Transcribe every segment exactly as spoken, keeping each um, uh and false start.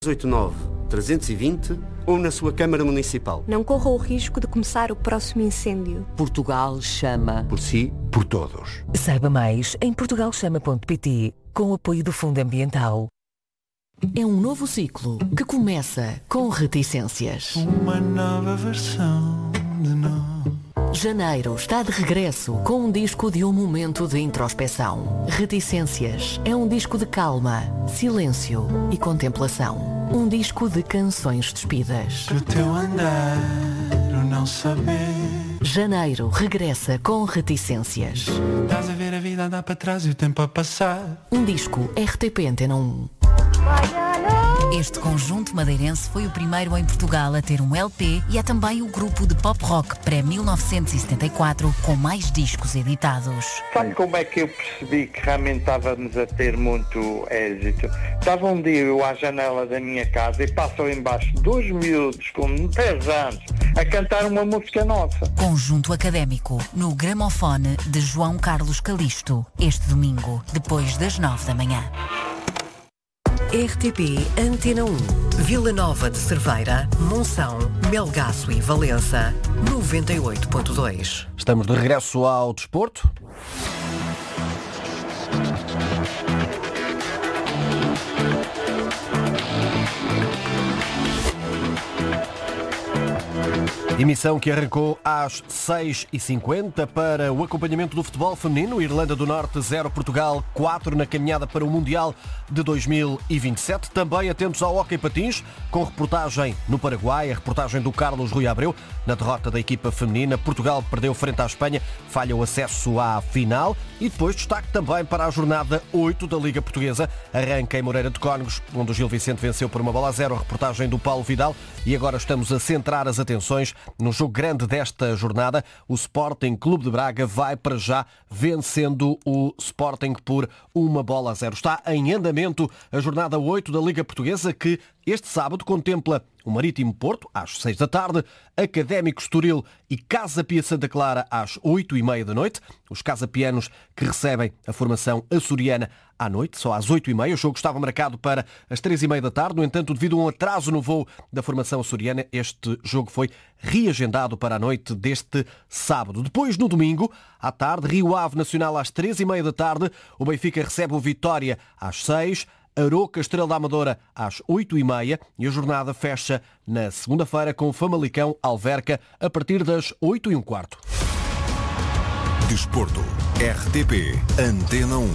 oito nove, trezentos e vinte ou na sua Câmara Municipal. Não corra o risco de começar o próximo incêndio. Portugal chama. Por si, por todos. Saiba mais em portugal chama ponto pt, com o apoio do Fundo Ambiental. É um novo ciclo que começa com reticências. Uma nova versão de nós. Janeiro está de regresso com um disco de um momento de introspeção. Reticências é um disco de calma, silêncio e contemplação. Um disco de canções despidas. O teu andar, o não saber. Janeiro regressa com Reticências. Estás a ver a vida andar para trás e o tempo a passar. Um disco R T P Antena um. Este conjunto madeirense foi o primeiro em Portugal a ter um L P e é também o grupo de pop rock pré-mil novecentos e setenta e quatro com mais discos editados. Sabe como é que eu percebi que realmente estávamos a ter muito êxito? Estava um dia eu à janela da minha casa e passam embaixo dois miúdos com dez anos a cantar uma música nossa. Conjunto Académico, no gramofone de João Carlos Calisto, este domingo, depois das nove da manhã. R T P Antena um, Vila Nova de Cerveira, Monção, Melgaço e Valença, noventa e oito ponto dois. Estamos de regresso ao desporto. Emissão que arrancou às seis e cinquenta para o acompanhamento do futebol feminino. Irlanda do Norte zero, Portugal quatro na caminhada para o Mundial de dois mil e vinte e sete. Também atentos ao hóquei patins, com reportagem no Paraguai, a reportagem do Carlos Rui Abreu. Na derrota da equipa feminina, Portugal perdeu frente à Espanha, falha o acesso à final. E depois destaque também para a jornada oito da Liga Portuguesa. Arranca em Moreira de Cónegos, onde o Gil Vicente venceu por uma bola a zero, a reportagem do Paulo Vidal. E agora estamos a centrar as atenções no jogo grande desta jornada. O Sporting Clube de Braga vai para já vencendo o Sporting por uma bola a zero. Está em andamento a jornada oito da Liga Portuguesa, que este sábado contempla o Marítimo Porto às seis da tarde, Académico Estoril e Casa Pia Santa Clara às oito e meia da noite. Os casapianos que recebem a formação açoriana à noite, só às oito e meia. O jogo estava marcado para as três e meia da tarde. No entanto, devido a um atraso no voo da formação açoriana, este jogo foi reagendado para a noite deste sábado. Depois, no domingo, à tarde, Rio Ave Nacional às três e meia da tarde. O Benfica recebe o Vitória às seis. Aroca Estrela da Amadora às oito e meia e a jornada fecha na segunda-feira com Famalicão Alverca a partir das oito e um quarto. Desporto, R T P Antena um.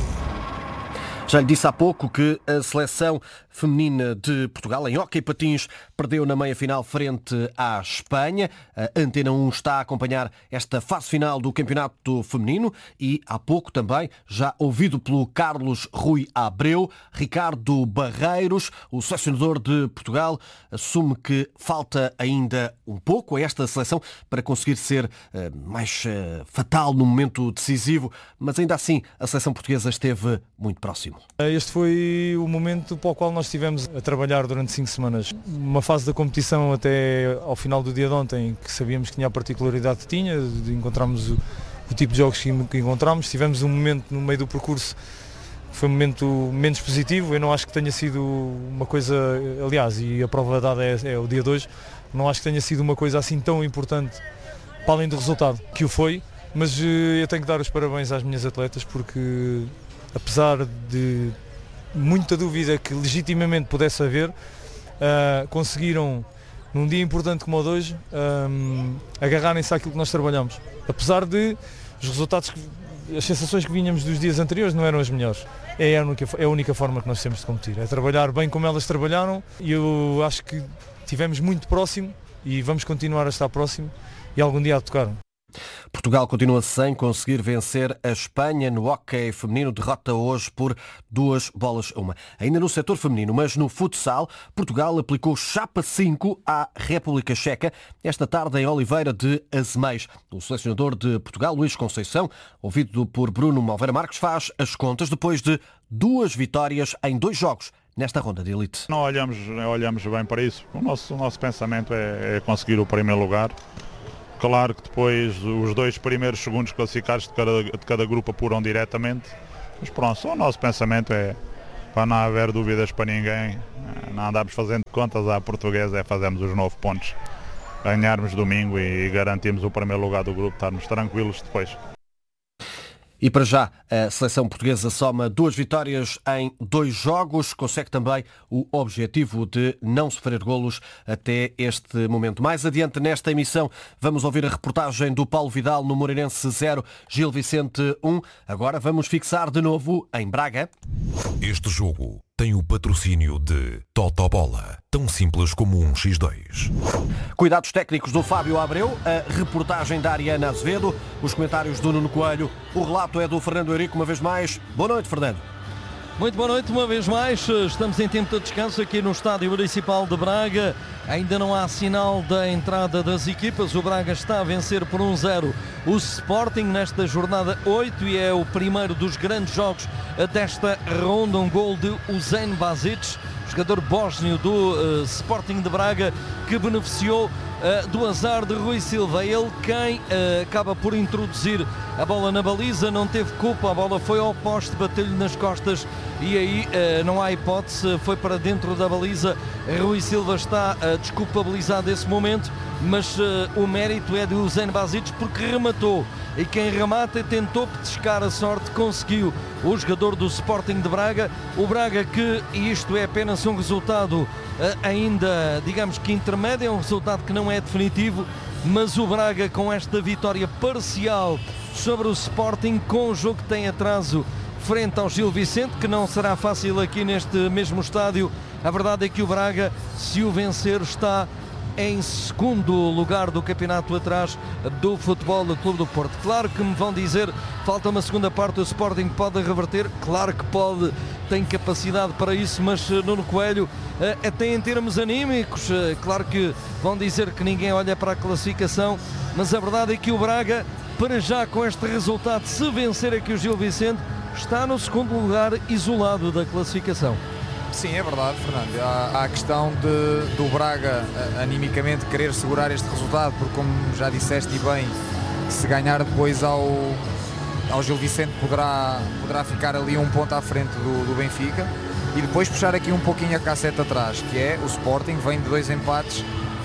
Já lhe disse há pouco que a seleção feminina de Portugal em hóquei patins perdeu na meia-final frente à Espanha. A Antena um está a acompanhar esta fase final do campeonato feminino e há pouco também, já ouvido pelo Carlos Rui Abreu, Ricardo Barreiros, o selecionador de Portugal, assume que falta ainda um pouco a esta seleção para conseguir ser uh, mais uh, fatal no momento decisivo, mas ainda assim a seleção portuguesa esteve muito próximo. Este foi o momento para o qual nós estivemos a trabalhar durante cinco semanas. Uma fase da competição até ao final do dia de ontem, que sabíamos que tinha a particularidade que tinha, de encontrarmos o, o tipo de jogos que, que encontramos. Tivemos um momento no meio do percurso que foi um momento menos positivo. Eu não acho que tenha sido uma coisa, aliás, e a prova dada é, é o dia de hoje, não acho que tenha sido uma coisa assim tão importante para além do resultado, que o foi, mas eu tenho que dar os parabéns às minhas atletas porque, apesar de muita dúvida que legitimamente pudesse haver, uh, conseguiram, num dia importante como o de hoje, um, agarrarem-se àquilo que nós trabalhamos. Apesar de os resultados, as sensações que vinhamos dos dias anteriores não eram as melhores. É a única, é a única forma que nós temos de competir, é trabalhar bem como elas trabalharam, e eu acho que estivemos muito próximo e vamos continuar a estar próximo e algum dia a tocar. Portugal continua sem conseguir vencer a Espanha no hóquei feminino, derrota hoje por duas bolas a uma. Ainda no setor feminino, mas no futsal, Portugal aplicou chapa cinco à República Checa esta tarde em Oliveira de Azeméis. O selecionador de Portugal, Luís Conceição, ouvido por Bruno Malveira Marques, faz as contas depois de duas vitórias em dois jogos nesta ronda de elite. Não olhamos, olhamos bem para isso. O nosso, o nosso pensamento é, é conseguir o primeiro lugar. Claro que depois os dois primeiros segundos classificados de cada, de cada grupo apuram diretamente, mas pronto, o nosso pensamento é, para não haver dúvidas para ninguém, não andamos fazendo contas à portuguesa, é fazermos os nove pontos, ganharmos domingo e garantirmos o primeiro lugar do grupo, estarmos tranquilos depois. E para já, a seleção portuguesa soma duas vitórias em dois jogos, consegue também o objetivo de não sofrer golos até este momento. Mais adiante nesta emissão vamos ouvir a reportagem do Paulo Vidal no Moreirense zero, Gil Vicente um. Agora vamos fixar de novo em Braga. Este jogo tem o patrocínio de Totobola, tão simples como um xis dois. Cuidados técnicos do Fábio Abreu, a reportagem da Ariana Azevedo, os comentários do Nuno Coelho, o relato é do Fernando Eurico, uma vez mais. Boa noite, Fernando. Muito boa noite, uma vez mais. Estamos em tempo de descanso aqui no Estádio Municipal de Braga. Ainda não há sinal da entrada das equipas. O Braga está a vencer por um zero o Sporting nesta jornada oito e é o primeiro dos grandes jogos desta ronda. Um gol de Usain Basic, jogador bósnio do uh, Sporting de Braga, que beneficiou uh, do azar de Rui Silva. Ele quem uh, acaba por introduzir a bola na baliza, não teve culpa, a bola foi ao poste, bateu-lhe nas costas e aí uh, não há hipótese, foi para dentro da baliza. Rui Silva está uh, desculpabilizado nesse momento, mas uh, o mérito é de Usain Basic porque rematou, e quem remata tentou petiscar a sorte, conseguiu o jogador do Sporting de Braga. O Braga que, e isto é apenas um resultado uh, ainda, digamos que intermédio, é um resultado que não é definitivo, mas o Braga com esta vitória parcial sobre o Sporting, com o jogo que tem atraso frente ao Gil Vicente, que não será fácil aqui neste mesmo estádio. A verdade é que o Braga, se o vencer, está em segundo lugar do campeonato, atrás do Futebol Clube do Porto. Claro que me vão dizer, falta uma segunda parte, o Sporting pode reverter, claro que pode, tem capacidade para isso, mas Nuno Coelho, até em termos anímicos, claro que vão dizer que ninguém olha para a classificação, mas a verdade é que o Braga, para já com este resultado, se vencer aqui o Gil Vicente, está no segundo lugar isolado da classificação. Sim, é verdade, Fernando. Há, há a questão de, do Braga, animicamente, querer segurar este resultado, porque, como já disseste e bem, se ganhar depois ao, ao Gil Vicente poderá, poderá ficar ali um ponto à frente do, do Benfica, e depois puxar aqui um pouquinho a cassete atrás, que é o Sporting, vem de dois empates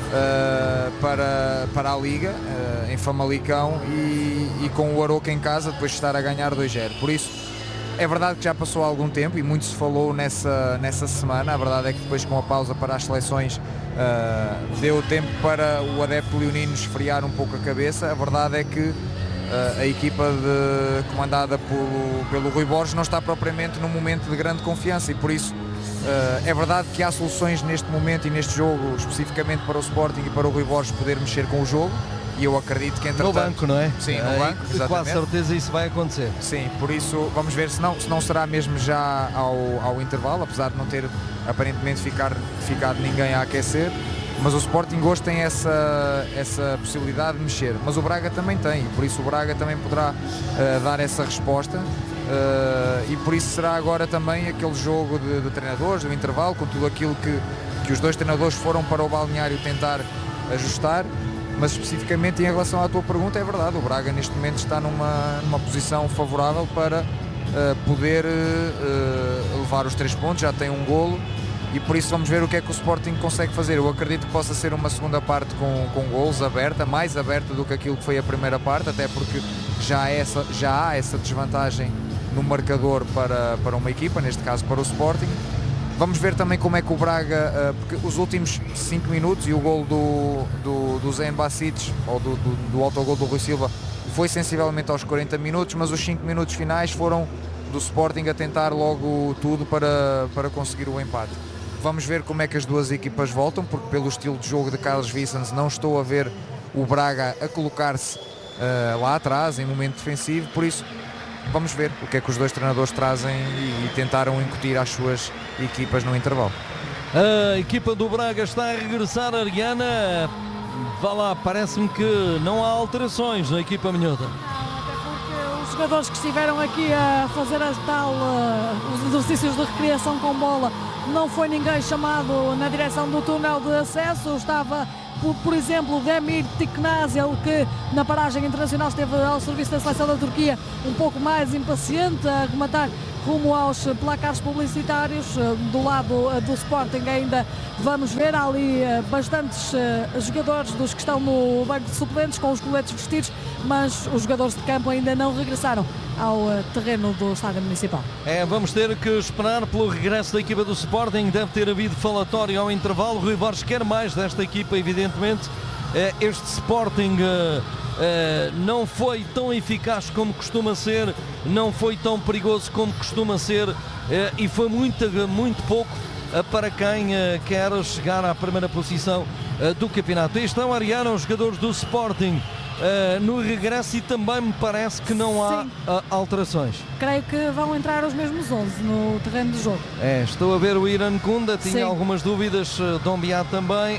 uh, para, para a Liga, uh, em Famalicão, e, e com o Aroca em casa, depois de estar a ganhar dois zero. Por isso, é verdade que já passou algum tempo e muito se falou nessa, nessa semana. A verdade é que depois, com a pausa para as seleções, uh, deu tempo para o adepto leonino esfriar um pouco a cabeça. A verdade é que uh, a equipa de, comandada pelo, pelo Rui Borges não está propriamente num momento de grande confiança, e por isso uh, é verdade que há soluções neste momento e neste jogo, especificamente para o Sporting e para o Rui Borges poder mexer com o jogo. E eu acredito que, entretanto... No banco, não é? Sim, no banco, exatamente. Com a certeza isso vai acontecer. Sim, por isso vamos ver se não, se não será mesmo já ao, ao intervalo, apesar de não ter aparentemente ficar, ficado ninguém a aquecer. Mas o Sporting hoje tem essa, essa possibilidade de mexer. Mas o Braga também tem, e por isso o Braga também poderá uh, dar essa resposta. Uh, e por isso será agora também aquele jogo de, de treinadores, do intervalo, com tudo aquilo que, que os dois treinadores foram para o balneário tentar ajustar. Mas especificamente em relação à tua pergunta, é verdade, o Braga neste momento está numa, numa posição favorável para uh, poder uh, levar os três pontos, já tem um golo, e por isso vamos ver o que é que o Sporting consegue fazer. Eu acredito que possa ser uma segunda parte com, com golos aberta, mais aberta do que aquilo que foi a primeira parte, até porque já há essa, já há essa desvantagem no marcador para, para uma equipa, neste caso para o Sporting. Vamos ver também como é que o Braga, porque os últimos cinco minutos e o gol do, do, do Usain Basic, ou do, do, do autogol do Rui Silva, foi sensivelmente aos quarenta minutos, mas os cinco minutos finais foram do Sporting a tentar logo tudo para, para conseguir o empate. Vamos ver como é que as duas equipas voltam, porque pelo estilo de jogo de Carlos Vicens não estou a ver o Braga a colocar-se uh, lá atrás em momento defensivo, por isso vamos ver o que é que os dois treinadores trazem e, e tentaram incutir às suas equipas no intervalo. A equipa do Braga está a regressar, Ariana. Vá lá, parece-me que não há alterações na equipa minhota. Os jogadores que estiveram aqui a fazer a tal, uh, os exercícios de recriação com bola, não foi ninguém chamado na direção do túnel de acesso. Estava, por, por exemplo, Demir Tiknazel, que na paragem internacional esteve ao serviço da seleção da Turquia, um pouco mais impaciente, a rematar rumo aos placares publicitários. Do lado do Sporting ainda vamos ver ali bastantes jogadores dos que estão no banco de suplentes com os coletes vestidos, mas os jogadores de campo ainda não regressaram ao terreno do Estádio Municipal. É, vamos ter que esperar pelo regresso da equipa do Sporting. Deve ter havido falatório ao intervalo. Rui Borges quer mais desta equipa, evidentemente. Este Sporting não foi tão eficaz como costuma ser, não foi tão perigoso como costuma ser, e foi muito, muito pouco para quem quer chegar à primeira posição do campeonato. Aí estão, Ariana, os jogadores do Sporting Uh, no regresso, e também me parece que não há uh, alterações. Creio que vão entrar os mesmos onze no terreno de jogo. É, estou a ver o Irankunda, tinha Sim. algumas dúvidas, uh, Dombiá também,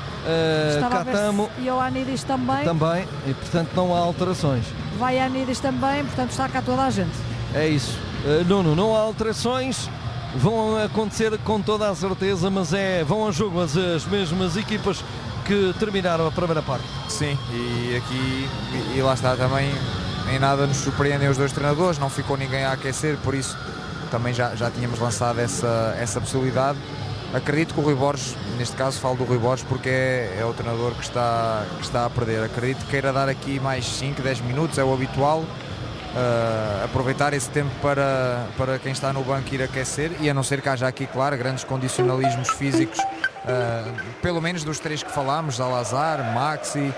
uh, Catamo e o Ioannidis também. também, e portanto não há alterações. Vai Ioannidis também, portanto está cá toda a gente. É isso. Uh, Nuno, não há alterações, vão acontecer com toda a certeza, mas é, vão a jogo as, as mesmas equipas que terminaram a primeira parte. Sim, e aqui e, e lá está também, em nada nos surpreendem os dois treinadores, não ficou ninguém a aquecer, por isso também já, já tínhamos lançado essa, essa possibilidade. Acredito que o Rui Borges, neste caso falo do Rui Borges porque é, é o treinador que está, que está a perder, acredito que queira dar aqui mais cinco, dez minutos, é o habitual, uh, aproveitar esse tempo para, para quem está no banco ir aquecer, e a não ser que haja aqui, claro, grandes condicionalismos físicos. Uh, pelo menos dos três que falámos, Salazar, Maxi uh,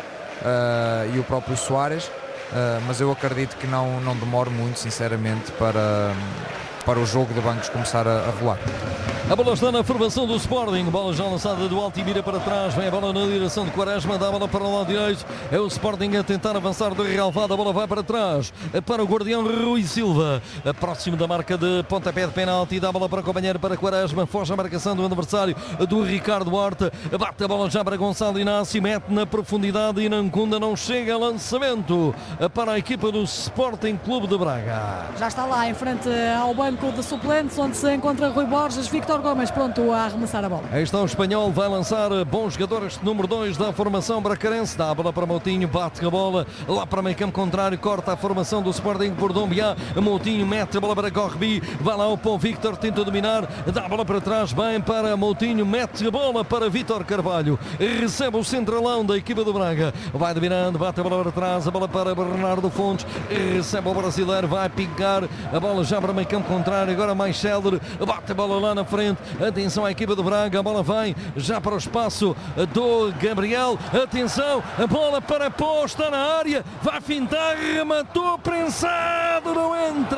e o próprio Soares, uh, mas eu acredito que não, não demore muito, sinceramente, para, para o jogo de bancos começar a, a rolar. A bola está na formação do Sporting, bola já lançada do Altimira para trás, vem a bola na direção de Quaresma, dá a bola para o lado direito, é o Sporting a tentar avançar de relvado, a bola vai para trás, para o guardião Rui Silva, próximo da marca de pontapé de penalti, dá a bola para o companheiro, para Quaresma, foge a marcação do adversário do Ricardo Horta, bate a bola já para Gonçalo Inácio, mete na profundidade e Irankunda não chega a lançamento para a equipa do Sporting Clube de Braga. Já está lá em frente ao banco de suplentes, onde se encontra Rui Borges, Victor Gomes pronto a arremessar a bola. Aí está o espanhol, vai lançar bom jogador, este número dois da formação bracarense, dá a bola para Moutinho, bate a bola lá para meio campo contrário, corta a formação do Sporting por Dombiá, Moutinho mete a bola para Corbi, vai lá o Pão Victor, tenta dominar, dá a bola para trás, bem para Moutinho, mete a bola para Vítor Carvalho, recebe o centralão da equipa do Braga, vai dominando, bate a bola para trás, a bola para Bernardo Fontes, recebe o brasileiro, vai picar a bola já para meio campo contrário, agora mais célere, bate a bola lá na frente. Atenção à equipa do Braga, a bola vai já para o espaço do Gabriel, atenção, a bola para Pó, está na área, vai fintar, rematou, prensado, não entra.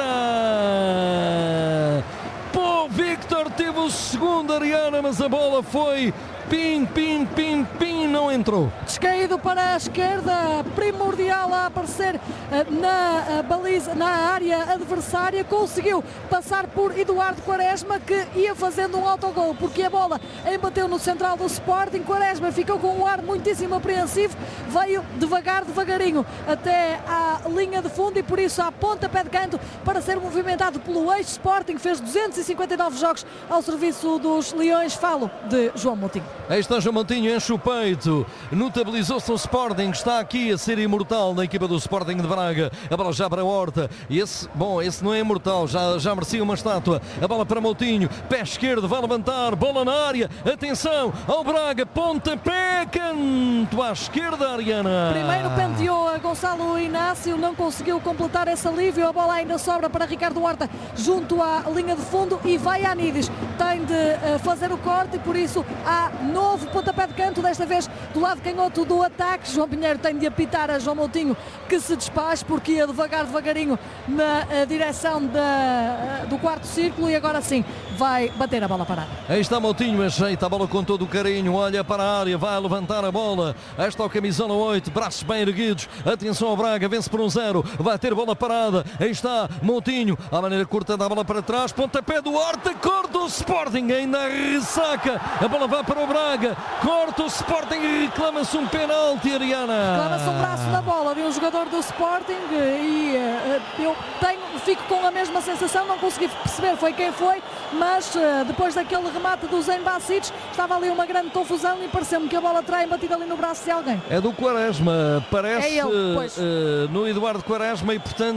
Pó Victor teve o segundo, Ariana, mas a bola foi pim, pim, pim, pim, não entrou. Descaído para a esquerda, primordial a aparecer na baliza, na área adversária, conseguiu passar por Eduardo Quaresma, que ia fazendo um autogol, porque a bola embateu no central do Sporting. Quaresma ficou com um ar muitíssimo apreensivo, veio devagar, devagarinho até à linha de fundo, e por isso a pontapé de canto para ser movimentado pelo ex-Sporting, fez duzentos e cinquenta e nove jogos ao serviço dos Leões. Falo de João Moutinho. Aí está João Moutinho, enche o peito, notabilizou-se o Sporting, está aqui a ser imortal na equipa do Sporting de Braga, a bola já para a Horta, esse, bom, esse não é imortal, já, já merecia uma estátua, a bola para Moutinho, pé esquerdo, vai levantar, bola na área, atenção ao Braga, pontapé, canto à esquerda, Ariana. Primeiro penteou a Gonçalo Inácio, não conseguiu completar esse alívio, a bola ainda sobra para Ricardo Horta junto à linha de fundo, e vai a Ioannidis, tem de uh, fazer o corte, e por isso há novo pontapé de canto, desta vez do lado canhoto do ataque. João Pinheiro tem de apitar a João Moutinho, que se despache, porque ia devagar, devagarinho na uh, direção da, uh, do quarto círculo, e agora sim vai bater a bola parada. Aí está Moutinho, ajeita a bola com todo o carinho, olha para a área, vai levantar a bola, esta é o camisola oito, braços bem erguidos, atenção ao Braga, vence por um zero, vai ter bola parada, aí está Moutinho, à maneira curta da bola para trás, pontapé do Horta, corta o Sporting, ainda ressaca, a bola vai para o Braga, corta o Sporting e reclama-se um penalti, Ariana. Reclama-se um braço da bola de um jogador do Sporting, e uh, eu tenho, fico com a mesma sensação, não consegui perceber foi quem foi, mas uh, depois daquele remate do Zen Basic, estava ali uma grande confusão e pareceu-me que a bola terá embatido ali no braço de alguém. É do Quaresma, parece é ele, uh, no Eduardo Quaresma, e portanto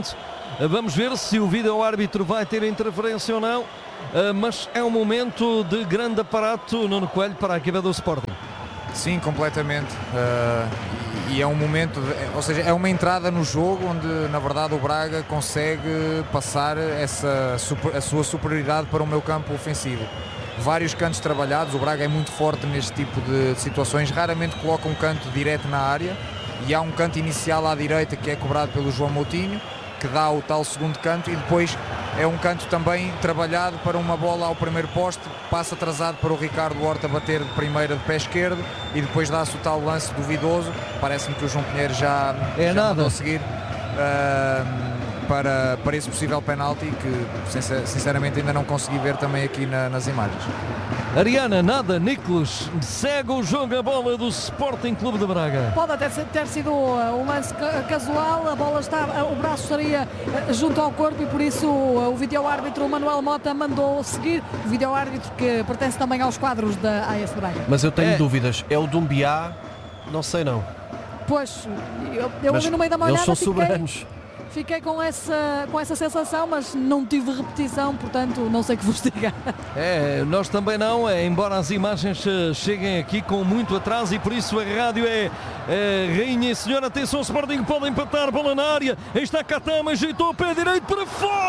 Vamos ver se o vídeo-árbitro vai ter interferência ou não, mas é um momento de grande aparato, Nuno Coelho, para a equipa do Sporting. Sim, completamente. Uh, e é um momento, de, ou seja, é uma entrada no jogo onde, na verdade, o Braga consegue passar essa, a sua superioridade para o meio campo ofensivo. Vários cantos trabalhados, o Braga é muito forte neste tipo de situações, raramente coloca um canto direto na área, e há um canto inicial à direita que é cobrado pelo João Moutinho, que dá o tal segundo canto, e depois é um canto também trabalhado para uma bola ao primeiro poste, passa atrasado para o Ricardo Horta bater de primeira de pé esquerdo, e depois dá-se o tal lance duvidoso. Parece-me que o João Pinheiro já, é já nada. mandou seguir uh, para, para esse possível penalti, que sinceramente ainda não consegui ver também aqui na, nas imagens. Ariana, nada, Nicolas, segue o jogo, a bola do Sporting Clube de Braga. Pode até ter sido um lance casual, a bola está, o braço estaria junto ao corpo, e por isso o vídeo-árbitro Manuel Mota mandou seguir, o vídeo-árbitro que pertence também aos quadros da A S Braga. Mas eu tenho é. dúvidas, é o Dumbiá? Não sei não. Pois, eu, eu ali no meio da manhã eles são fiquei, soberanos. Fiquei com essa, com essa sensação, mas não tive repetição, portanto não sei que vos diga. É, nós também não, é, embora as imagens uh, cheguem aqui com muito atraso, e por isso a rádio é, é rainha e senhora. Atenção, Sporting pode empatar, bola na área, aí está Katama, ajeitou o pé direito para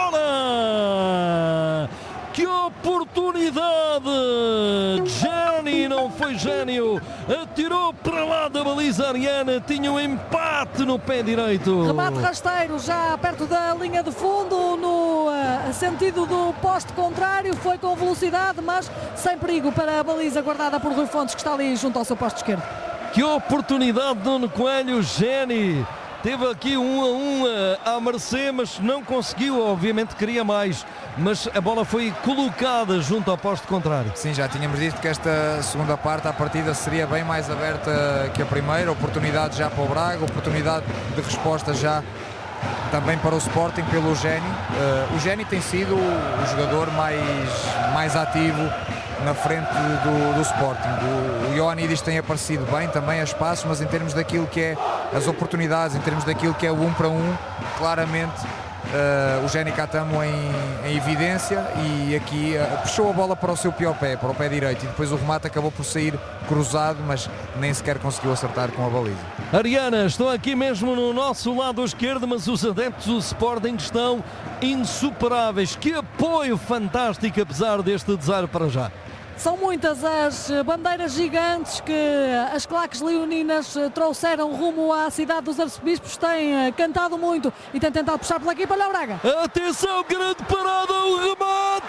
fora. Que oportunidade! Gianni, não foi gênio, atirou para lá da baliza. Ariana tinha um empate no pé direito. Remate rasteiro já perto da linha de fundo, no uh, sentido do poste contrário, foi com velocidade, mas sem perigo para a baliza guardada por Rui Fontes, que está ali junto ao seu poste esquerdo. Que oportunidade, Nuno Coelho. Gianni teve aqui um a um à mercê, mas não conseguiu, obviamente queria mais, mas a bola foi colocada junto ao poste contrário. Sim, já tínhamos dito que esta segunda parte, a partida seria bem mais aberta que a primeira, oportunidade já para o Braga, oportunidade de resposta já também para o Sporting pelo Géni. Uh, o Géni tem sido o jogador mais, mais ativo na frente do, do Sporting. O, o Ioannidis tem aparecido bem também a espaços, mas em termos daquilo que é as oportunidades, em termos daquilo que é o um para um, claramente uh, o Géni Katamo em, em evidência, e aqui uh, puxou a bola para o seu pior pé, para o pé direito, e depois o remate acabou por sair cruzado, mas nem sequer conseguiu acertar com a baliza. Ariana, estou aqui mesmo no nosso lado esquerdo, mas os adeptos do Sporting estão insuperáveis. Que apoio fantástico, apesar deste desarme para já. São muitas as bandeiras gigantes que as claques leoninas trouxeram rumo à cidade dos arcebispos. Têm cantado muito e têm tentado puxar pela equipa. Olha o Braga. Atenção, grande parada, o remate,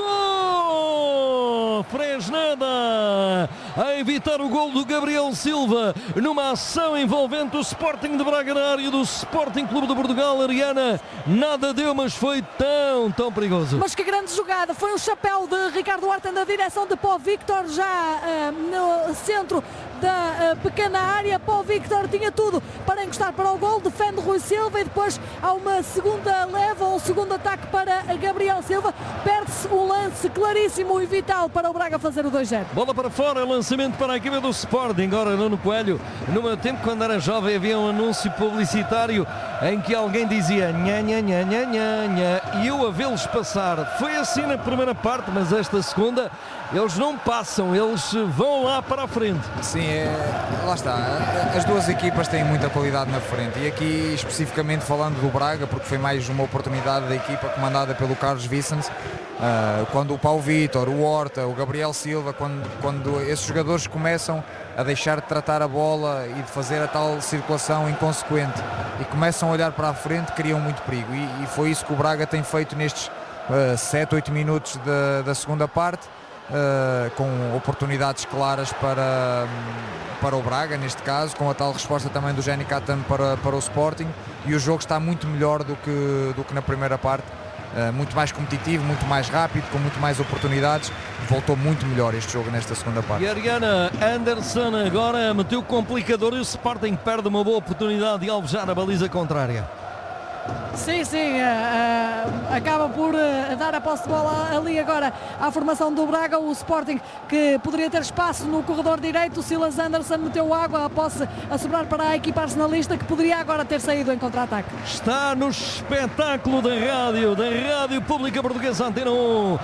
cortou! Fresneda a evitar o gol do Gabriel Silva numa ação envolvente o Sporting de Braga na área do Sporting Clube de Portugal. Ariana, nada deu, mas foi tão, tão perigoso. Mas que grande jogada, foi um chapéu de Ricardo Horta na direção de Pó Victor, já uh, no centro da uh, pequena área. Pó Victor tinha tudo para encostar para o gol, defende Rui Silva, e depois há uma segunda leva, um segundo ataque para Gabriel Silva. Perde-se um lance claríssimo e vital para o Braga fazer o dois zero. Bola para fora, lançamento para a equipa do Sporting. Agora Nuno Coelho, no meu tempo quando era jovem havia um anúncio publicitário em que alguém dizia nha nha nha nha nha nha, e eu a vê-los passar. Foi assim na primeira parte, mas esta segunda eles não passam, eles vão lá para a frente. Sim, é, lá está. As duas equipas têm muita qualidade na frente, e aqui especificamente falando do Braga, porque foi mais uma oportunidade da equipa comandada pelo Carlos Vicens, uh, quando o Pau Vítor, o Horta, o Gabriel Silva, quando, quando esses jogadores começam a deixar de tratar a bola e de fazer a tal circulação inconsequente e começam a olhar para a frente, criam muito perigo, e, e foi isso que o Braga tem feito nestes uh, sete, oito minutos da, da segunda parte. Uh, com oportunidades claras para, para o Braga, neste caso, com a tal resposta também do Gianni Katamo para, para o Sporting, e o jogo está muito melhor do que, do que na primeira parte, uh, muito mais competitivo, muito mais rápido, com muito mais oportunidades. Voltou muito melhor este jogo nesta segunda parte. E Ariana, Anderson agora meteu o complicador e o Sporting perde uma boa oportunidade de alvejar a baliza contrária. Sim, sim, uh, uh, acaba por uh, dar a posse de bola ali agora à formação do Braga, o Sporting que poderia ter espaço no corredor direito, o Silas Anderson meteu água, a posse a sobrar para a equipa arsenalista que poderia agora ter saído em contra-ataque. Está no espetáculo da rádio, da Rádio Pública Portuguesa Antena um,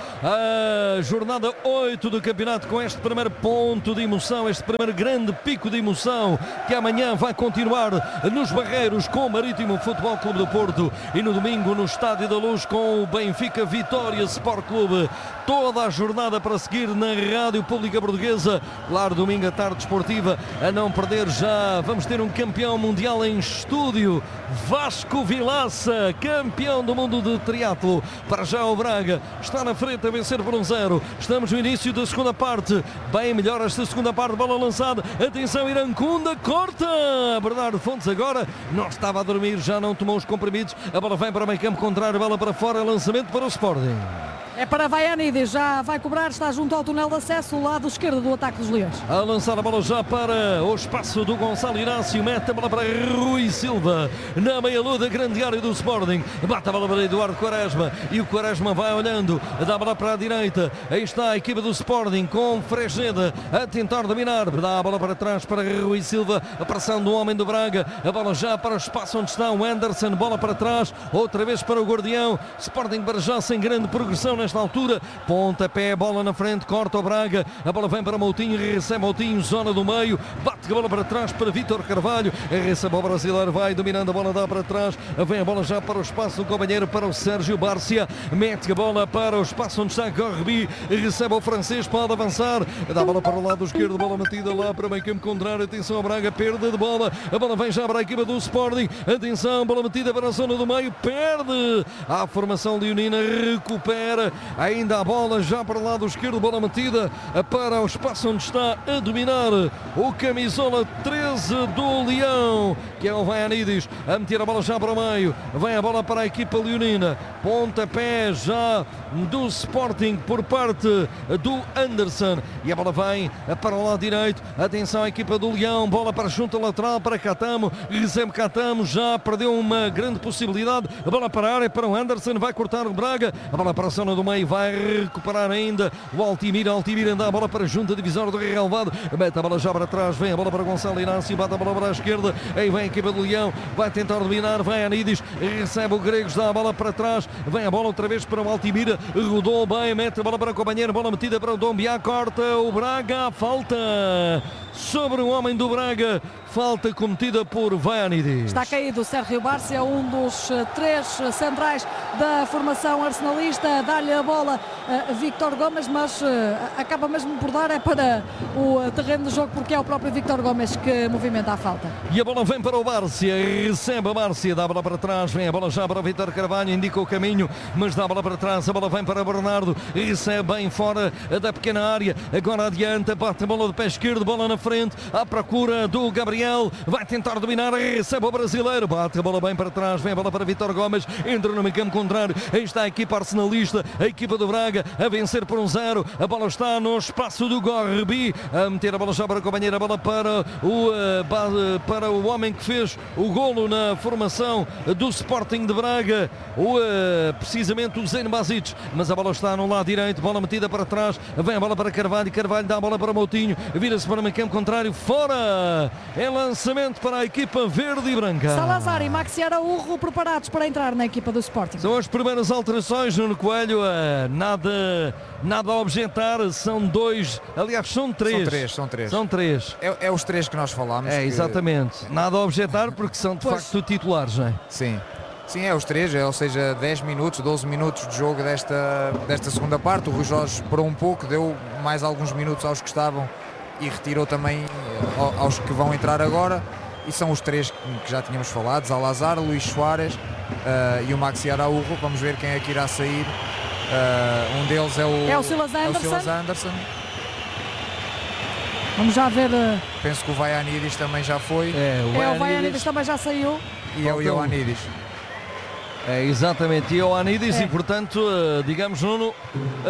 a jornada oito do campeonato com este primeiro ponto de emoção, este primeiro grande pico de emoção que amanhã vai continuar nos Barreiros com o Marítimo Futebol Clube do Porto. E no domingo no Estádio da Luz com o Benfica Vitória Sport Clube. Toda a jornada para seguir na Rádio Pública Portuguesa. Claro, domingo à tarde esportiva a não perder já. Vamos ter um campeão mundial em estúdio. Vasco Vilaça, campeão do mundo de triatlo. Para já o Braga está na frente a vencer por um zero. Estamos no início da segunda parte. Bem melhor esta segunda parte. Bola lançada. Atenção, Irancunda corta. Bernardo Fontes agora não estava a dormir, já não tomou os comprimidos. A bola vem para o meio campo contrário, bola para fora, lançamento para o Sporting. É para Vaianides, já vai cobrar, está junto ao túnel de acesso, o lado esquerdo do ataque dos Leões. A lançar a bola já para o espaço do Gonçalo Inácio, mete a bola para Rui Silva, na meia-lua da grande área do Sporting, bate a bola para Eduardo Quaresma, e o Quaresma vai olhando, dá a bola para a direita, aí está a equipa do Sporting, com Frejeda a tentar dominar, dá a bola para trás para Rui Silva, a pressão do homem do Braga, a bola já para o espaço onde está o Anderson, bola para trás, outra vez para o Guardião, Sporting para já sem grande progressão nesta altura, pontapé, bola na frente, corta o Braga, a bola vem para Moutinho, recebe Moutinho, zona do meio, bate a bola para trás para Vítor Carvalho, recebe o brasileiro, vai dominando a bola, dá para trás, vem a bola já para o espaço do companheiro, para o Sérgio Bárcia, mete a bola para o espaço onde está Gorbi, recebe o francês, pode avançar, dá a bola para o lado esquerdo, bola metida lá para o meio campo contrário, atenção ao Braga, perda de bola, a bola vem já para a equipa do Sporting, atenção, bola metida para a zona do meio, perde, a formação leonina recupera, ainda a bola já para o lado esquerdo, bola metida para o espaço onde está a dominar o camisola treze do Leão, que é o Vaianides, a meter a bola já para o meio, vem a bola para a equipa leonina, pontapé já do Sporting por parte do Anderson, e a bola vem para o lado direito, atenção à equipa do Leão, bola para junto lateral para Catamo, recebe Catamo, já perdeu uma grande possibilidade, a bola para a área para o Anderson, vai cortar o Braga, a bola para a zona do meio, vai recuperar ainda o Altimira, Altimira dá a bola para a junta divisória do relvado, mete a bola já para trás, vem a bola para Gonçalo Inácio, bate a bola para a esquerda, aí vem a equipa do Leão, vai tentar dominar, vai Anides, recebe o Gregos, dá a bola para trás, vem a bola outra vez para o Altimira, rodou bem, mete a bola para o companheiro, bola metida para o Dombiá, corta o Braga, falta sobre o homem do Braga, falta cometida por Vaianides. Está caído o Sérgio Bárcia, um dos uh, três centrais da formação arsenalista, dá-lhe a bola uh, Víctor Gomes, mas uh, acaba mesmo por dar é para o uh, terreno de jogo, porque é o próprio Víctor Gomes que movimenta a falta. E a bola vem para o Bárcia, recebe a Bárcia, dá a bola para trás, vem a bola já para o Vítor Carvalho, indica o caminho, mas dá a bola para trás, a bola vem para Bernardo, recebe bem fora da pequena área, agora adianta, bate a bola de pé esquerdo, bola na frente, à procura do Gabriel, vai tentar dominar, recebe o brasileiro, bate a bola bem para trás, vem a bola para Vítor Gomes, entra no meio campo contrário, aí está a equipa arsenalista, a equipa do Braga a vencer por um zero, a bola está no espaço do Gorbi, a meter a bola já para a companheira, a bola para o, uh, para o homem que fez o golo na formação do Sporting de Braga, o, uh, precisamente o Zeno Basic, mas a bola está no lado direito, bola metida para trás, vem a bola para Carvalho, Carvalho dá a bola para Moutinho, vira-se para o meio campo contrário, fora, é lançamento para a equipa verde e branca. Salazar e Maxi Araújo preparados para entrar na equipa do Sporting. São as primeiras alterações, Nuno Coelho, uh, nada, nada a objetar, são dois, aliás são três. São três, são três. São três. É, é os três que nós falámos. É, que... exatamente. Nada a objetar porque são de pois. facto titulares, não é? Sim. Sim, é os três, é, ou seja, dez minutos, doze minutos de jogo desta, desta segunda parte. O Rui Jorge parou um pouco, deu mais alguns minutos aos que estavam e retirou também aos que vão entrar agora, e são os três que já tínhamos falado, Salazar, Luís Soares uh, e o Maxi Araújo. Vamos ver quem é que irá sair. Uh, um deles é o, é o Silas Anderson. É o Silas Anderson. Vamos já ver. Uh... Penso que o Vaianides também já foi. É, o Vaianides, é, também já saiu. E é o Ioannidis. É, exatamente, e Ioannidis, É. e portanto, uh, digamos, Nuno, uh,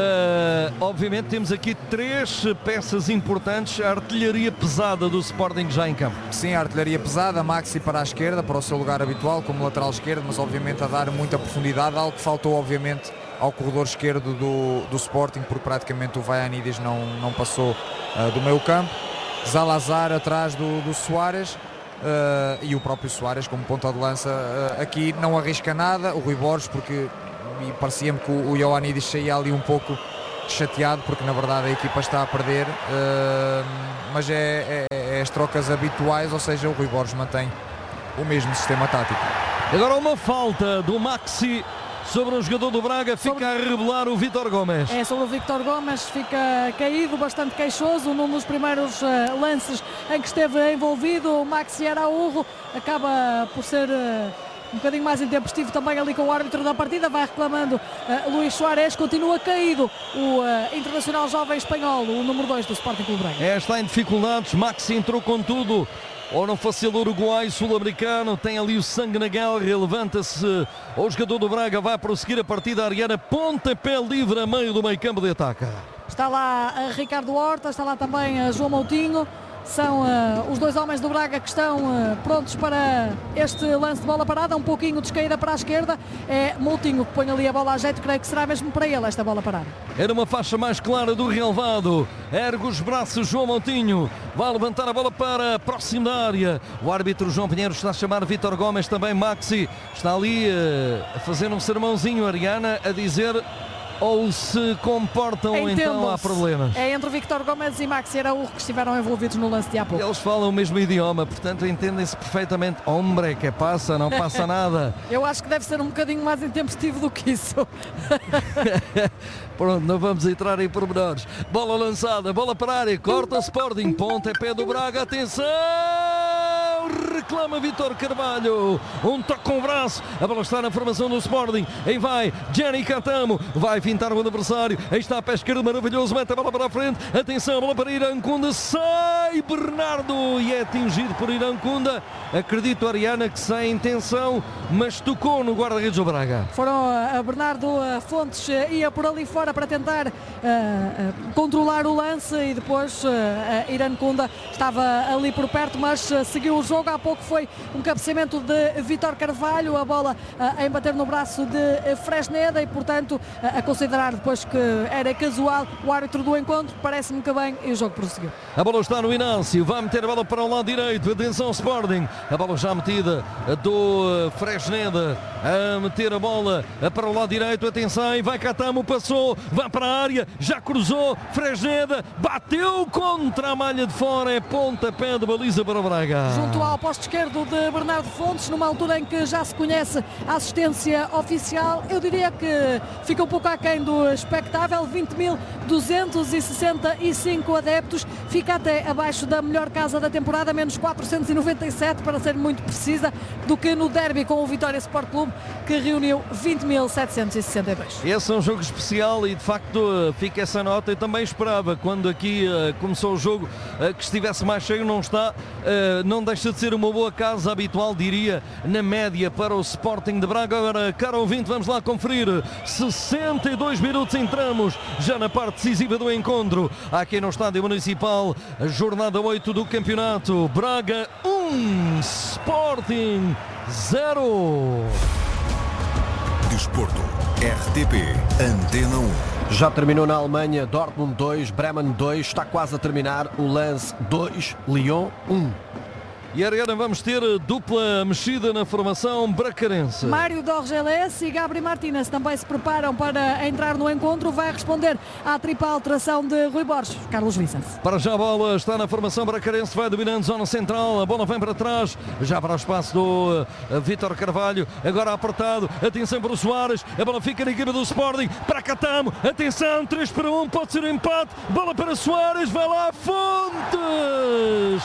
obviamente temos aqui três peças importantes, a artilharia pesada do Sporting já em campo. Sim, a artilharia pesada, Maxi para a esquerda, para o seu lugar habitual como lateral esquerdo, mas obviamente a dar muita profundidade, algo que faltou obviamente ao corredor esquerdo do, do Sporting, porque praticamente o Ioannidis não, não passou uh, do meio campo. Zalazar atrás do, do Soares. Uh, e o próprio Soares como ponta de lança, uh, aqui não arrisca nada, o Rui Borges, porque parecia-me que o, o Ioannidis saía ali um pouco chateado, porque na verdade a equipa está a perder, uh, mas é, é, é as trocas habituais, ou seja, o Rui Borges mantém o mesmo sistema tático. Agora uma falta do Maxi sobre o jogador do Braga, fica sobre... a revelar o Vítor Gomes. É, sobre o Vítor Gomes, fica caído, bastante queixoso, num dos primeiros uh, lances em que esteve envolvido. O Maxi Araújo acaba por ser uh, um bocadinho mais intempestivo também ali com o árbitro da partida, vai reclamando uh, Luís Soares, continua caído o uh, internacional jovem espanhol, o número dois do Sporting Clube Braga. É, está em dificuldades, Maxi entrou com tudo. Ou não fosse ele uruguai, sul-americano, tem ali o sangue na guerra, levanta-se o jogador do Braga, vai prosseguir a partida, a Ariana, pontapé livre a meio do meio campo de ataque. Está lá uh, Ricardo Horta, está lá também uh, João Moutinho, são uh, os dois homens do Braga que estão uh, prontos para este lance de bola parada, um pouquinho descaída para a esquerda, é Moutinho que põe ali a bola a jeito, creio que será mesmo para ele esta bola parada. Era uma faixa mais clara do relevado, ergue os braços João Moutinho, vai levantar a bola para próximo da área, o árbitro João Pinheiro está a chamar Vítor Gomes, também Maxi, está ali uh, a fazer um sermãozinho, Ariana, a dizer... ou se comportam, então há problemas. É entre Vítor Gomes e Maxi Araújo que estiveram envolvidos no lance de há pouco. Eles falam o mesmo idioma, portanto entendem-se perfeitamente. Hombre, que passa, não passa nada. Eu acho que deve ser um bocadinho mais intempestivo do que isso. Pronto, não vamos entrar em pormenores. Bola lançada, bola para a área, corta Sporting, pontapé do Braga, atenção! Reclama Vítor Carvalho, um toque com o braço, a bola está na formação do Sporting, aí vai Gianni Catamo, vai fintar o adversário, aí está a pé esquerdo maravilhoso, mete a bola para a frente, atenção, a bola para Irancunda, sai Bernardo e é atingido por Irancunda, acredito Ariana que sem intenção, mas tocou no guarda-redes do Braga. Foram a Bernardo a Fontes, ia por ali fora para tentar uh, uh, controlar o lance e depois uh, uh, Irancunda estava ali por perto, mas uh, seguiu o jogo. Há pouco foi um cabeceamento de Vítor Carvalho, a bola uh, a embater no braço de uh, Fresneda e portanto uh, a considerar depois que era casual o árbitro do encontro, parece-me que bem, e o jogo prosseguiu. A bola está no Inácio, vai meter a bola para o lado direito, atenção Sporting, a bola já metida do uh, Fresneda, a meter a bola uh, para o lado direito, atenção, e vai Catamo, passou, vai para a área, já cruzou, Fresneda, bateu contra a malha de fora, é pontapé de baliza para o Braga. Junto ao posto esquerdo de Bernardo Fontes, numa altura em que já se conhece a assistência oficial, eu diria que fica um pouco aquém do expectável, vinte mil duzentos e sessenta e cinco adeptos, fica até abaixo da melhor casa da temporada, menos quatrocentos e noventa e sete para ser muito precisa, do que no derby com o Vitória Sport Clube, que reuniu vinte mil setecentos e sessenta e dois. Esse é um jogo especial e de facto fica essa nota. Eu também esperava, quando aqui uh, começou o jogo, uh, que estivesse mais cheio, não está, uh, não deixa de ser uma boa casa habitual, diria, na média para o Sporting de Braga. Agora, caro ouvinte, vamos lá conferir, sessenta e dois minutos, entramos já na parte decisiva do encontro, aqui no Estádio Municipal, a jornada oito do campeonato. Braga um, Sporting zero. Desporto, R T P, Antena um. Já terminou na Alemanha, Dortmund dois, Bremen dois, está quase a terminar o lance dois, Lyon um. E Ariana, vamos ter dupla mexida na formação bracarense. Mário Dorgeles e Gabri Martínez também se preparam para entrar no encontro. Vai responder à tripla alteração de Rui Borges. Carlos Vicente. Para já a bola está na formação bracarense, vai dominando zona central, a bola vem para trás, já para o espaço do uh, Vítor Carvalho, agora apertado, atenção para o Soares, a bola fica na equipa do Sporting, para Catamo, atenção, três para um, pode ser um empate, bola para Soares, vai lá, Fontes!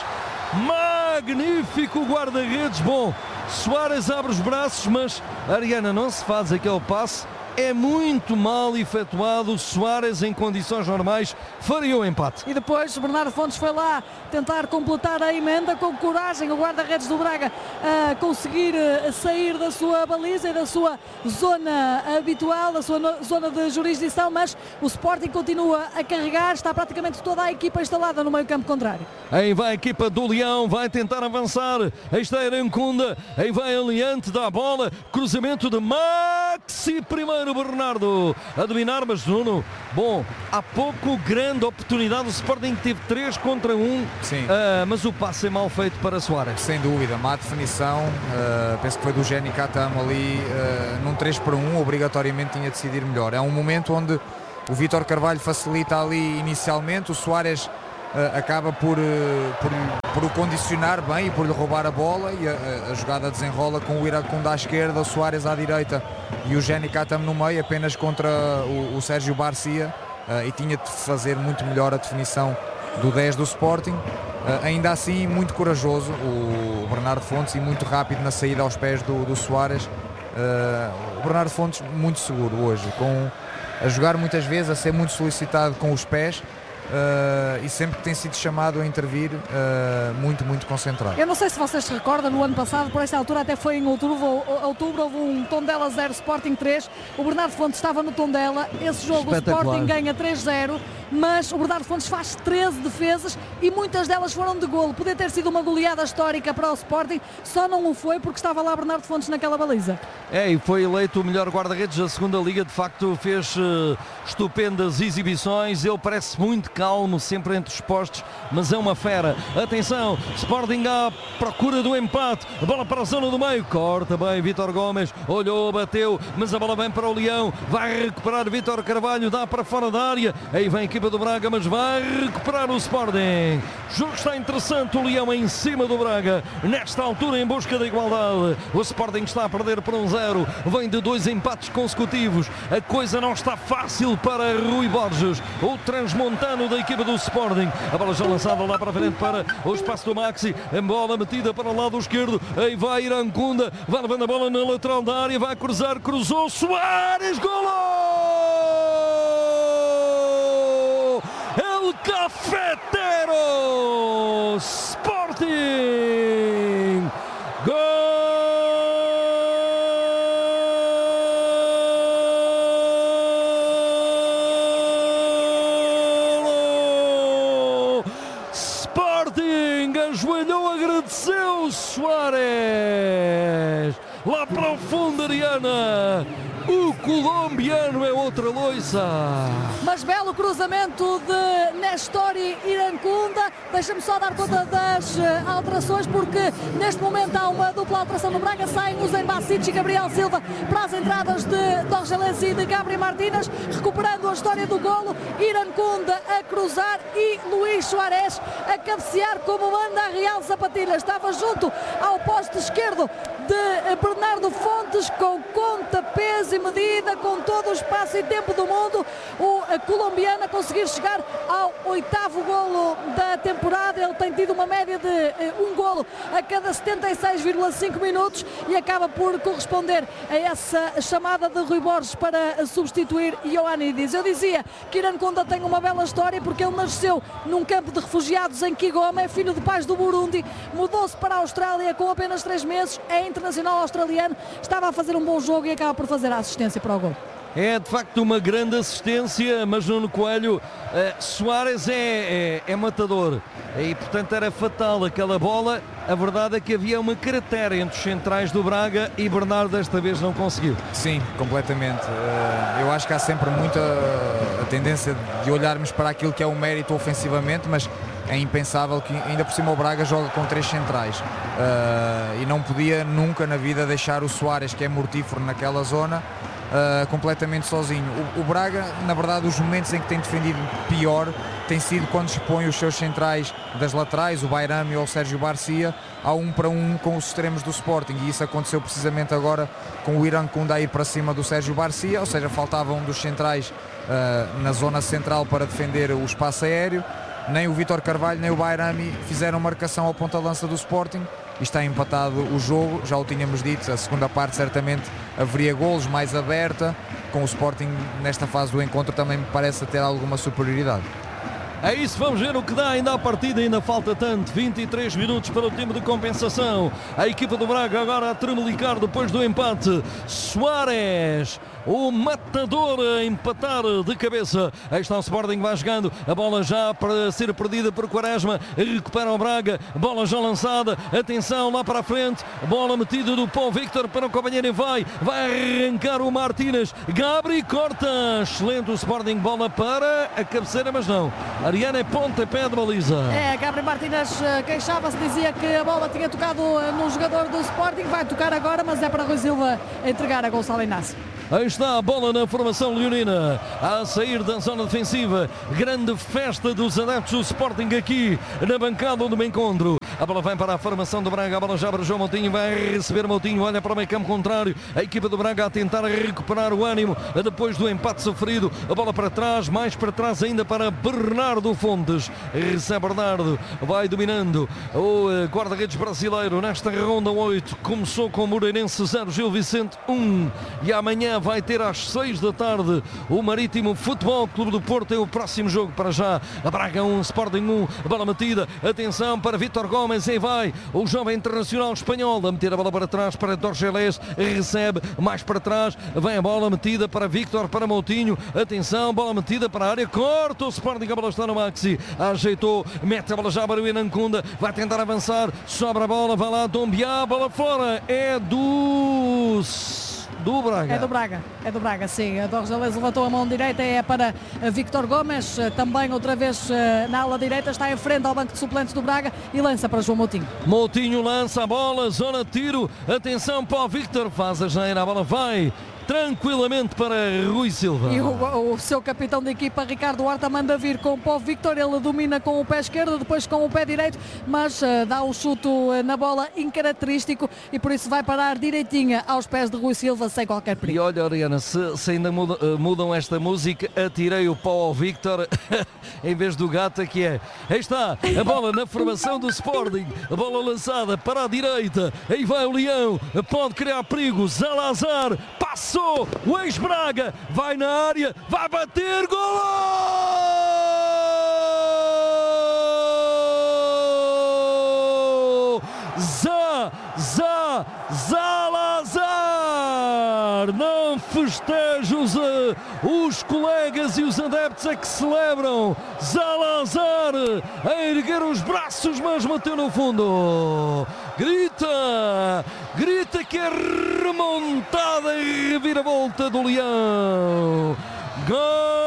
Magnífico guarda-redes, bom, Soares abre os braços, mas Ariana, não se faz aquele passe, é muito mal efetuado. Soares, em condições normais, faria o empate. E depois Bernardo Fontes foi lá tentar completar a emenda com coragem. O guarda-redes do Braga a conseguir sair da sua baliza e da sua zona habitual, da sua no, zona de jurisdição, mas o Sporting continua a carregar, está praticamente toda a equipa instalada no meio campo contrário. Aí vai a equipa do Leão, vai tentar avançar. Aí está Irancunda, aí vai Aliante, dá a bola, cruzamento de Maxi, primeiro Bernardo a dominar, mas Nuno, bom, há pouco grande oportunidade, o Sporting teve três contra um, Sim. Uh, mas o passe é mal feito para Soares. Sem dúvida, má definição, uh, penso que foi do Jenny Katam ali, uh, num três para um, obrigatoriamente tinha de decidir melhor. É um momento onde o Vítor Carvalho facilita ali inicialmente, o Soares uh, acaba por, uh, por, por o condicionar bem e por lhe roubar a bola, e a, a jogada desenrola com o Irancunda à esquerda, o Soares à direita e o Jenny Katam no meio, apenas contra o, o Sérgio Barcia, uh, e tinha de fazer muito melhor a definição do dez do Sporting. Uh, ainda assim muito corajoso o Bernardo Fontes e muito rápido na saída aos pés do, do Soares. Uh, o Bernardo Fontes muito seguro hoje, com, a jogar muitas vezes, a ser muito solicitado com os pés. Uh, e sempre que tem sido chamado a intervir, uh, muito, muito concentrado. Eu não sei se vocês se recordam, no ano passado, por esta altura, até foi em outubro, outubro houve um Tondela zero, Sporting três, o Bernardo Fontes estava no Tondela, esse jogo o Sporting ganha três zero, mas o Bernardo Fontes faz treze defesas e muitas delas foram de golo. Podia ter sido uma goleada histórica para o Sporting, só não o foi porque estava lá Bernardo Fontes naquela baliza. É, e foi eleito o melhor guarda-redes da segunda liga, de facto fez uh, estupendas exibições, ele parece muito calmo, sempre entre os postos, mas é uma fera. Atenção, Sporting à procura do empate, a bola para a zona do meio, corta bem Vítor Gomes, olhou, bateu, mas a bola vem para o Leão, vai recuperar Vítor Carvalho, dá para fora da área, aí vem a equipa do Braga, mas vai recuperar o Sporting. O jogo está interessante, o Leão em cima do Braga, nesta altura em busca da igualdade. O Sporting está a perder por um zero, vem de dois empates consecutivos, a coisa não está fácil para Rui Borges, o transmontano da equipa do Sporting. A bola já lançada lá para frente para o espaço do Maxi, a bola metida para o lado esquerdo, aí vai Irancunda, vai levando a bola na lateral da área, vai cruzar, cruzou, Soares, golo! El Cafetero Sporting, gol! Ajoelhou, agradeceu Soares lá para o fundo, Ariana. O colombiano é outra loiça. Mas belo cruzamento de Nestori Irancunda. Deixa-me só dar conta das uh, alterações, porque neste momento há uma dupla alteração no Braga. Saem os Embasitos e Gabriel Silva para as entradas de Dorgelense e de Gabriel Martínez, recuperando a história do golo. Irancunda a cruzar e Luís Soares a cabecear como manda a Real Sapatilha. Estava junto ao poste esquerdo de Bernardo Fontes, com pontapés e medida, com todo o espaço e tempo do mundo, o colombiano a conseguir chegar ao oitavo golo da temporada. Ele tem tido uma média de uh, um golo a cada setenta e seis vírgula cinco minutos e acaba por corresponder a essa chamada de Rui Borges para substituir Ioannidis. Eu dizia que Irancunda tem uma bela história, porque ele nasceu num campo de refugiados em Kigoma, é filho de pais do Burundi, mudou-se para a Austrália com apenas três meses, é internacional australiano, estava a fazer um bom jogo e acaba por fazer a assistência para o gol. É de facto uma grande assistência, mas Nuno Coelho, uh, Soares é, é, é matador e portanto era fatal aquela bola. A verdade é que havia uma cratera entre os centrais do Braga e Bernardo desta vez não conseguiu. Sim, completamente. Uh, eu acho que há sempre muita a tendência de olharmos para aquilo que é o mérito ofensivamente, mas é impensável que ainda por cima o Braga joga com três centrais uh, e não podia nunca na vida deixar o Soares, que é mortífero naquela zona, Uh, completamente sozinho. O, o Braga, na verdade, os momentos em que tem defendido pior tem sido quando expõe os seus centrais das laterais, o Bayrami ou o Sérgio Barcia, ao um para um com os extremos do Sporting, e isso aconteceu precisamente agora com o Irancunda a ir para cima do Sérgio Barcia, ou seja, faltava um dos centrais uh, na zona central para defender o espaço aéreo. Nem o Vítor Carvalho nem o Bayrami fizeram marcação ao ponta-lança do Sporting e está empatado o jogo. Já o tínhamos dito, a segunda parte certamente haveria golos, mais aberta, com o Sporting nesta fase do encontro também me parece ter alguma superioridade. É isso, vamos ver o que dá ainda a partida, ainda falta tanto, vinte e três minutos para o tempo de compensação. A equipa do Braga agora a tremelicar depois do empate. Suárez, o matador, a empatar de cabeça. Aí está o Sporting, vai jogando, a bola já para ser perdida por Quaresma, recupera o Braga, bola já lançada, atenção lá para a frente, bola metida do Pó Victor para o companheiro e vai, vai arrancar o Martínez, Gabri corta, excelente o Sporting, bola para a cabeceira, mas não. Ariane, pontapé de baliza. É, Gabri Martínez queixava-se, dizia que a bola tinha tocado no jogador do Sporting, vai tocar agora, mas é para Rui Silva entregar a Gonçalo Inácio. Aí está a bola na formação leonina, a sair da zona defensiva. Grande festa dos adeptos do Sporting aqui na bancada onde me encontro. A bola vai para a formação do Braga, a bola já para João Moutinho, vai receber Moutinho, olha para o meio campo contrário. A equipa do Braga a tentar recuperar o ânimo depois do empate sofrido. A bola para trás, mais para trás ainda para Bernardo Fontes. Recebe Bernardo, vai dominando o guarda-redes brasileiro nesta ronda oito. Começou com o Moreirense zero, Gil Vicente um. E amanhã vai ter às seis da tarde o Marítimo Futebol Clube do Porto. É o próximo jogo para já. A Braga um, Sporting um, bola metida. Atenção para Vítor Gomes, e vai o jovem internacional espanhol a meter a bola para trás para Dorgelés, recebe mais para trás, vem a bola metida para Vítor, para Moutinho, atenção, bola metida para a área, corta o Sporting, a bola está no Maxi, ajeitou, mete a bola já para o Inancunda, vai tentar avançar, sobra a bola, vai lá Dombiá, bola fora, é do... do Braga. É do Braga, é do Braga, sim. A Dorgelés levantou a mão direita, é para Víctor Gomes, também outra vez na ala direita, está em frente ao banco de suplentes do Braga e lança para João Moutinho. Moutinho lança a bola, zona de tiro, atenção para o Víctor, faz a janeira, a bola vai tranquilamente para Rui Silva. E o, o seu capitão de equipa, Ricardo Horta, manda vir com o Pó Victor, ele domina com o pé esquerdo, depois com o pé direito, mas uh, dá um chute uh, na bola incaracterístico e por isso vai parar direitinha aos pés de Rui Silva sem qualquer perigo. E olha, Ariana, se, se ainda muda, uh, mudam esta música, atirei o pau ao Victor em vez do gato que é. Aí está, a bola na formação do Sporting, a bola lançada para a direita, aí vai o Leão, pode criar perigo, Zalazar, passou o ex-Braga, vai na área, vai bater, golo! Zá, Zá, Zalazar! Não festejam os, uh, os colegas e os adeptos a que celebram. Zalazar a erguer os braços, mas bateu no fundo. Grita, grita que é remontada e reviravolta do Leão. Gol!